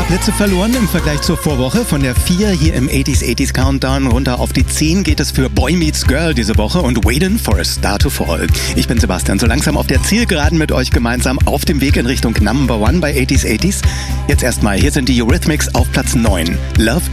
Plätze verloren im Vergleich zur Vorwoche. Von der 4 hier im 80s Countdown runter auf die 10 geht es für Boy Meets Girl diese Woche und Waiting for a Star to Fall. Ich bin Sebastian, so langsam auf der Zielgeraden mit euch gemeinsam auf dem Weg in Richtung Number One bei 80s. Jetzt erstmal, hier sind die Eurythmics auf Platz 9. Love